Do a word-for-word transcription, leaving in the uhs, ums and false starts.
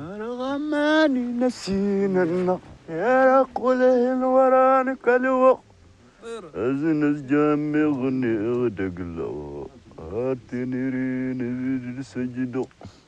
رغماني نسينا النار يا قوله الورانك الوقت أزنس جامي غني غدق لو هاتني رين سجدو